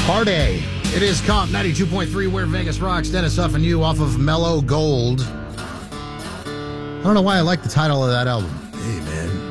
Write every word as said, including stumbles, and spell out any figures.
Party. It is Comp ninety-two point three where Vegas rocks. Dennis Huff and you off of Mellow Gold. I don't know why I like the title of that album. Hey, man.